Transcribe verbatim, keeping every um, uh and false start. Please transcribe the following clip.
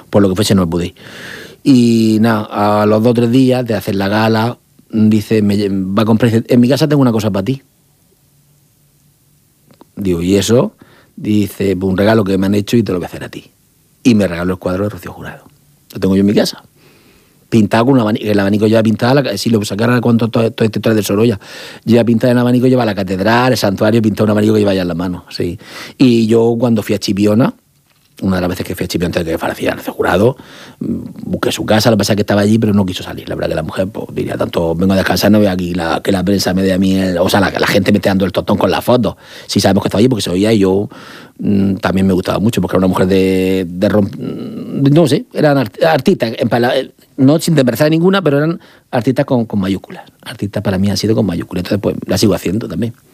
por lo que fuese no pude ir. Y nada, a los dos o tres días de hacer la gala, dice, me va a comprar, dice, en mi casa tengo una cosa para ti. Digo, ¿y eso? Dice, pues un regalo que me han hecho y te lo voy a hacer a ti. Y me regaló el cuadro de Rocío Jurado. Lo tengo yo en mi casa. Pintado con un abanico. El abanico lleva pintado, si lo sacara cuando todo, todo este traje de Sorolla, lleva pintado en el abanico, lleva la catedral, el santuario, pintado un abanico que lleva ya en la mano. Sí. Y yo cuando fui a Chipiona, una de las veces que fui a Chipiona antes de que fallecía Rocío Jurado, busqué su casa, lo que pasa es que estaba allí, pero no quiso salir. La verdad que la mujer, pues diría, tanto vengo a descansar, no veo aquí la, que la prensa me dé a mí, el, o sea, la, la gente me esté dando el tostón con las fotos. Sí sabemos que estaba allí porque se oía y yo mmm, también me gustaba mucho, porque era una mujer de, de romp... no sé, eran art, artistas, en pala, no sin desmerecer ninguna, pero eran artistas con, con mayúsculas. Artistas para mí han sido con mayúsculas, entonces pues la sigo haciendo también.